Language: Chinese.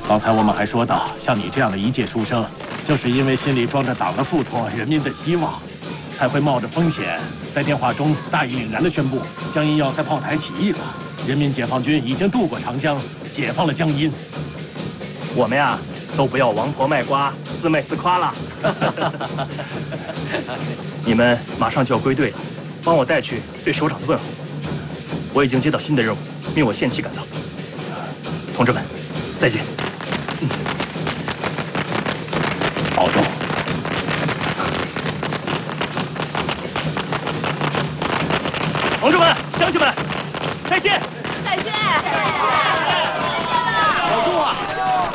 刚才我们还说到，像你这样的一介书生，就是因为心里装着党的付托、人民的希望，才会冒着风险，在电话中大义凛然地宣布江阴要塞炮台起义了，人民解放军已经渡过长江，解放了江阴。 我们呀，都不要王婆卖瓜，自卖自夸了。你们马上就要归队了，帮我带去对首长的问候。我已经接到新的任务，命我限期赶到。同志们，再见。 保重。 同志们，乡亲们，再见。